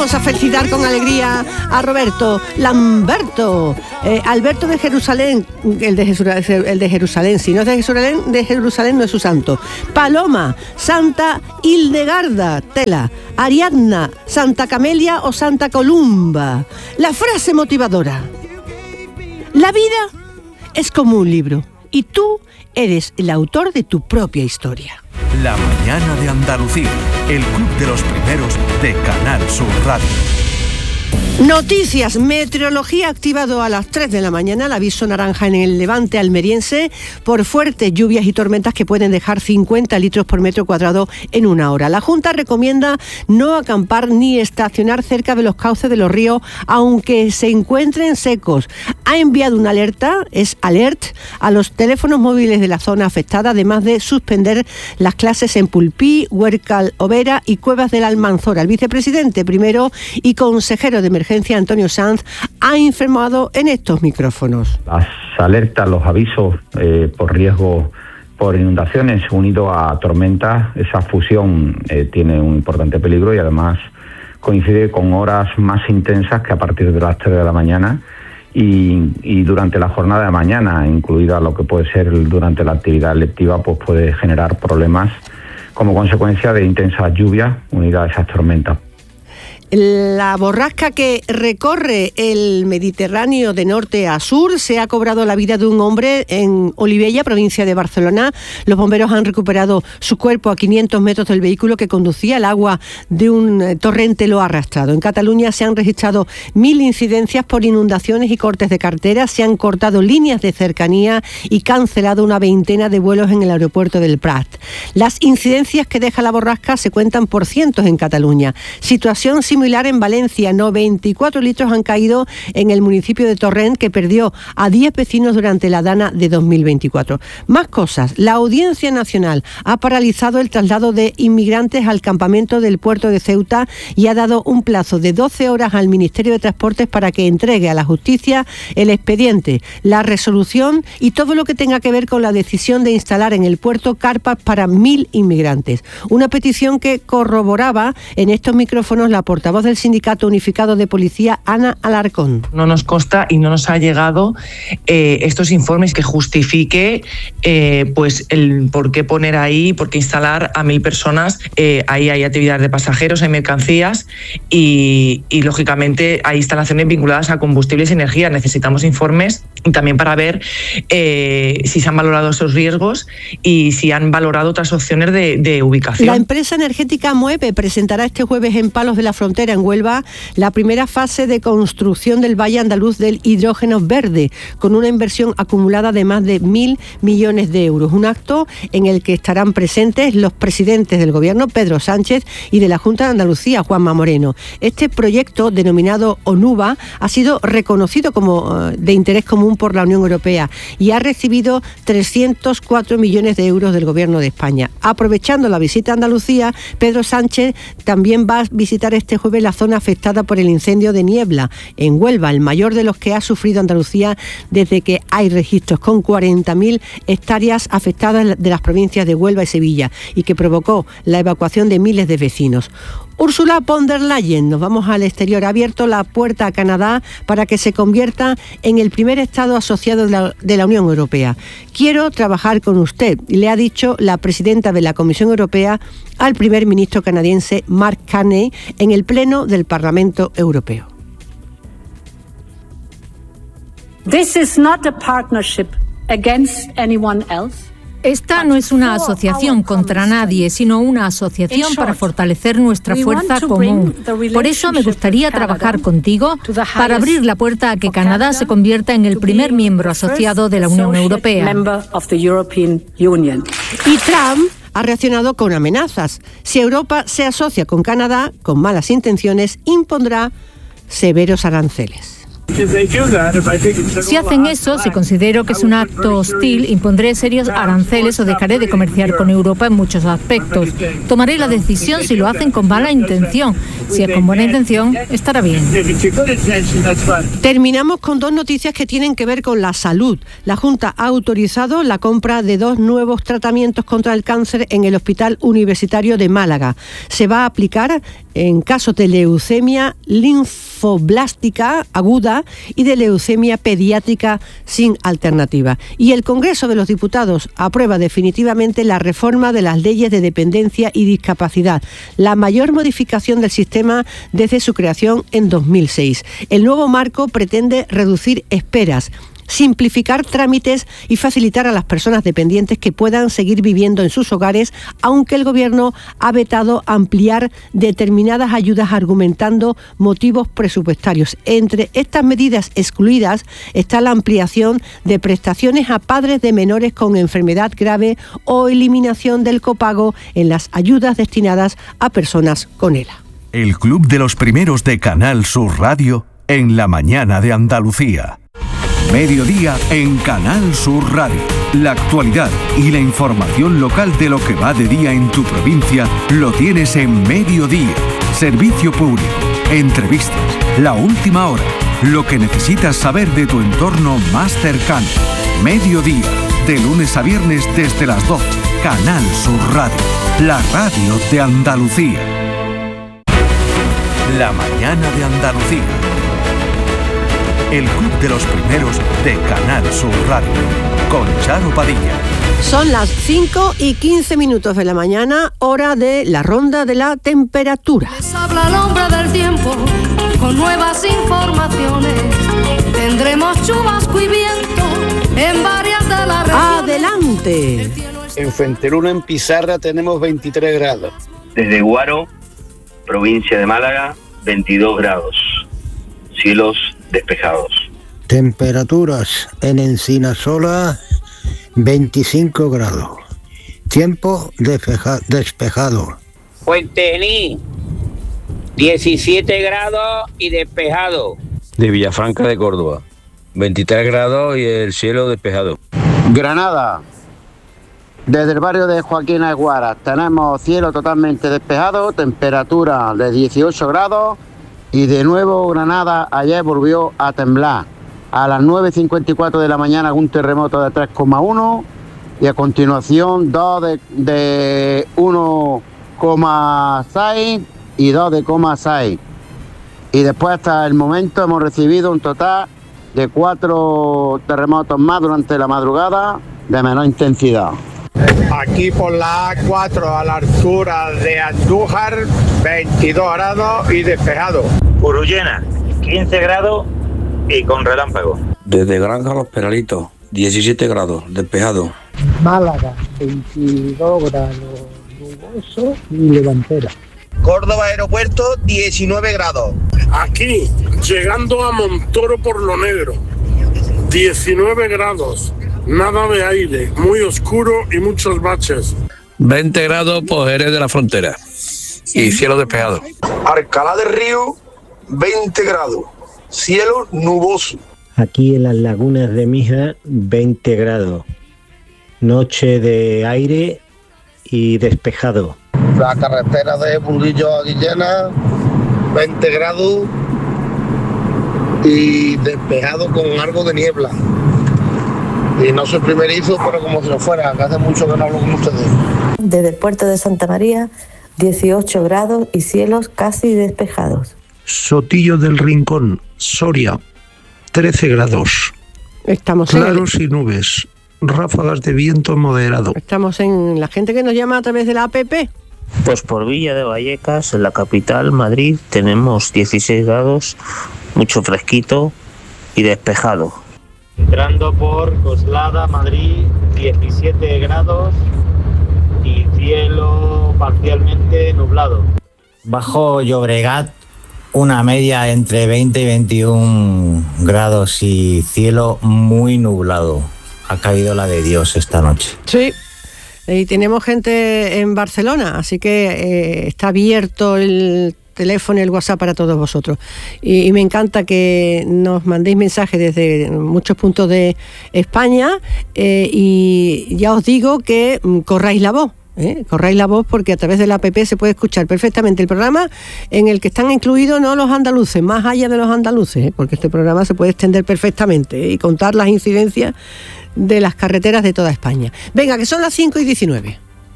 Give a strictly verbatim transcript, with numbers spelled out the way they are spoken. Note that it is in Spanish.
Vamos a felicitar con alegría a Roberto Lamberto, eh, Alberto de Jerusalén, el de, Jerusalén, el de Jerusalén, si no es de Jerusalén, de Jerusalén no es su santo. Paloma, Santa Hildegarda, tela. Ariadna, Santa Camelia o Santa Columba. La frase motivadora: la vida es como un libro y tú eres el autor de tu propia historia. La mañana de Andalucía, el club de los primeros de Canal Sur Radio. Noticias, meteorología activado a las tres de la mañana, el aviso naranja en el levante almeriense por fuertes lluvias y tormentas que pueden dejar cincuenta litros por metro cuadrado en una hora. La Junta recomienda no acampar ni estacionar cerca de los cauces de los ríos, aunque se encuentren secos. Ha enviado una alerta, es alert, a los teléfonos móviles de la zona afectada, además de suspender las clases en Pulpí, Huércal, Overa y Cuevas del Almanzora. El vicepresidente primero y consejero de emergencia, Antonio Sanz, ha informado en estos micrófonos. Las alertas, los avisos eh, por riesgo por inundaciones unido a tormentas, esa fusión eh, tiene un importante peligro y además coincide con horas más intensas que a partir de las tres de la mañana y, y durante la jornada de mañana, incluida lo que puede ser durante la actividad lectiva, pues puede generar problemas como consecuencia de intensas lluvias unidas a esas tormentas. La borrasca que recorre el Mediterráneo de norte a sur se ha cobrado la vida de un hombre en Olivella, provincia de Barcelona. Los bomberos han recuperado su cuerpo a quinientos metros del vehículo que conducía. El agua de un torrente lo ha arrastrado. En Cataluña se han registrado mil incidencias por inundaciones y cortes de carreteras. Se han cortado líneas de cercanía y cancelado una veintena de vuelos en el aeropuerto del Prat. Las incidencias que deja la borrasca se cuentan por cientos en Cataluña. Situación similar en Valencia, noventa y cuatro litros han caído en el municipio de Torrent, que perdió a diez vecinos durante la dana de dos mil veinticuatro. Más cosas. La Audiencia Nacional ha paralizado el traslado de inmigrantes al campamento del puerto de Ceuta y ha dado un plazo de doce horas al Ministerio de Transportes para que entregue a la justicia el expediente, la resolución y todo lo que tenga que ver con la decisión de instalar en el puerto carpas para mil inmigrantes. Una petición que corroboraba en estos micrófonos la portavoz del Sindicato Unificado de Policía, Ana Alarcón. No nos consta y no nos ha llegado eh, estos informes que justifique eh, pues el por qué poner ahí, por qué instalar a mil personas. Eh, ahí hay actividad de pasajeros, hay mercancías y, y lógicamente hay instalaciones vinculadas a combustibles y energía. Necesitamos informes también para ver eh, si se han valorado esos riesgos y si han valorado otras opciones de, de ubicación. La empresa energética Moeve presentará este jueves en Palos de la Frontera, en Huelva, la primera fase de construcción del Valle Andaluz del Hidrógeno Verde, con una inversión acumulada de más de mil millones de euros. Un acto en el que estarán presentes los presidentes del Gobierno, Pedro Sánchez, y de la Junta de Andalucía, Juanma Moreno. Este proyecto, denominado ONUVA, ha sido reconocido como de interés común por la Unión Europea y ha recibido trescientos cuatro millones de euros del Gobierno de España. Aprovechando la visita a Andalucía, Pedro Sánchez también va a visitar este jueves la zona afectada por el incendio de Niebla, en Huelva, el mayor de los que ha sufrido Andalucía desde que hay registros, con cuarenta mil hectáreas afectadas de las provincias de Huelva y Sevilla, y que provocó la evacuación de miles de vecinos. Ursula von der Leyen, nos vamos al exterior, ha abierto la puerta a Canadá para que se convierta en el primer Estado asociado de la, de la Unión Europea. Quiero trabajar con usted, le ha dicho la presidenta de la Comisión Europea al primer ministro canadiense Mark Carney en el Pleno del Parlamento Europeo. This is not a partnership against anyone else. Esta no es una asociación contra nadie, sino una asociación para fortalecer nuestra fuerza común. Por eso me gustaría trabajar contigo para abrir la puerta a que Canadá se convierta en el primer miembro asociado de la Unión Europea. Y Trump ha reaccionado con amenazas. Si Europa se asocia con Canadá con malas intenciones, impondrá severos aranceles. Si hacen eso, si considero que es un acto hostil, impondré serios aranceles o dejaré de comerciar con Europa en muchos aspectos. Tomaré la decisión si lo hacen con mala intención. Si es con buena intención, estará bien. Terminamos con dos noticias que tienen que ver con la salud. La Junta ha autorizado la compra de dos nuevos tratamientos contra el cáncer en el Hospital Universitario de Málaga. Se va a aplicar en casos de leucemia linfoblástica aguda y de leucemia pediátrica sin alternativa. Y el Congreso de los Diputados aprueba definitivamente la reforma de las leyes de dependencia y discapacidad, la mayor modificación del sistema desde su creación en dos mil seis. El nuevo marco pretende reducir esperas, simplificar trámites y facilitar a las personas dependientes que puedan seguir viviendo en sus hogares, aunque el Gobierno ha vetado ampliar determinadas ayudas argumentando motivos presupuestarios. Entre estas medidas excluidas está la ampliación de prestaciones a padres de menores con enfermedad grave o eliminación del copago en las ayudas destinadas a personas con E L A. El Club de los Primeros de Canal Sur Radio en la mañana de Andalucía. Mediodía en Canal Sur Radio. La actualidad y la información local de lo que va de día en tu provincia lo tienes en Mediodía. Servicio público, entrevistas, la última hora, lo que necesitas saber de tu entorno más cercano. Mediodía, de lunes a viernes desde las doce. Canal Sur Radio, la radio de Andalucía. La mañana de Andalucía. El Club de los Primeros de Canal Sur Radio, con Charo Padilla. Son las cinco y quince minutos de la mañana, hora de la ronda de la temperatura. Les habla el hombre del tiempo, con nuevas informaciones. Tendremos chubasco y viento en varias de las regiones. ¡Adelante! En Fuenteruno, en Pizarra, tenemos veintitrés grados. Desde Guaro, provincia de Málaga, veintidós grados. Cielos despejados. Temperaturas en Encinasola, veinticinco grados. Tiempo despeja, despejado. Fuentení, diecisiete grados y despejado. De Villafranca de Córdoba, veintitrés grados y el cielo despejado. Granada, desde el barrio de Joaquín Aguara tenemos cielo totalmente despejado, temperatura de dieciocho grados. Y de nuevo Granada ayer volvió a temblar. A las nueve cincuenta y cuatro de la mañana un terremoto de tres coma uno y a continuación dos de, de uno coma seis y dos de coma seis. Y después hasta el momento hemos recibido un total de cuatro terremotos más durante la madrugada de menor intensidad. Aquí por la A cuatro a la altura de Andújar, veintidós grados y despejado. Urullena, quince grados y con relámpago. Desde Granja Los Peralitos, diecisiete grados, despejado. Málaga, veintidós grados, nuboso y levantera. Córdoba Aeropuerto, diecinueve grados. Aquí, llegando a Montoro por lo Negro, diecinueve grados. Nada de aire, muy oscuro y muchos baches. veinte grados por Jerez de la Frontera y cielo despejado. Alcalá del Río, veinte grados, cielo nuboso. Aquí en las lagunas de Mija, veinte grados, noche de aire y despejado. La carretera de Burrillo a Guillena, veinte grados y despejado con algo de niebla. Y no soy primerizo, pero como si lo fuera, que hace mucho que no hablo con ustedes. Desde el puerto de Santa María, dieciocho grados y cielos casi despejados. Sotillo del Rincón, Soria, trece grados. Estamos claros en... y nubes, ráfagas de viento moderado. Estamos en la gente que nos llama a través de la app. Pues por Villa de Vallecas, en la capital, Madrid, tenemos dieciséis grados, mucho fresquito y despejado. Entrando por Coslada, Madrid, diecisiete grados y cielo parcialmente nublado. Bajo Llobregat, una media entre veinte y veintiún grados y cielo muy nublado. Ha caído la de Dios esta noche. Sí, y tenemos gente en Barcelona, así que eh, está abierto el teléfono y el WhatsApp para todos vosotros. Y, y me encanta que nos mandéis mensajes desde muchos puntos de España eh, y ya os digo que mm, corráis la voz. ¿Eh? Corráis la voz porque a través de la app se puede escuchar perfectamente el programa en el que están incluidos no los andaluces, más allá de los andaluces, ¿eh? Porque este programa se puede extender perfectamente ¿eh? y contar las incidencias de las carreteras de toda España. Venga, que son las cinco y diecinueve.